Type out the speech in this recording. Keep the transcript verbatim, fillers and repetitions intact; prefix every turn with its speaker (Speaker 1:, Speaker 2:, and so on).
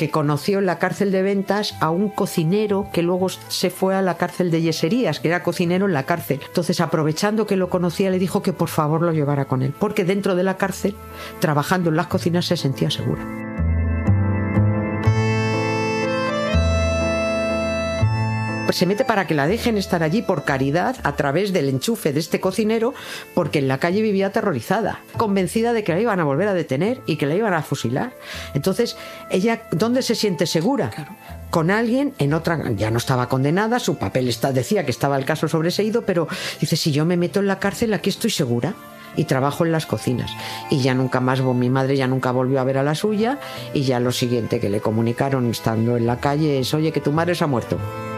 Speaker 1: que conoció en la cárcel de Ventas a un cocinero que luego se fue a la cárcel de Yeserías, que era cocinero en la cárcel. Entonces, aprovechando que lo conocía, le dijo que por favor lo llevara con él, porque dentro de la cárcel, trabajando en las cocinas, se sentía segura. Se mete para que la dejen estar allí por caridad a través del enchufe de este cocinero, porque en la calle vivía aterrorizada, convencida de que la iban a volver a detener y que la iban a fusilar. Entonces, ella, ¿dónde se siente segura? Claro. Con alguien en otra, ya no estaba condenada, su papel está, decía que estaba el caso sobreseído, pero dice, si yo me meto en la cárcel, aquí estoy segura. Y trabajo en las cocinas. Y ya nunca más, mi madre ya nunca volvió a ver a la suya, y ya lo siguiente que le comunicaron estando en la calle es, oye, que tu madre se ha muerto.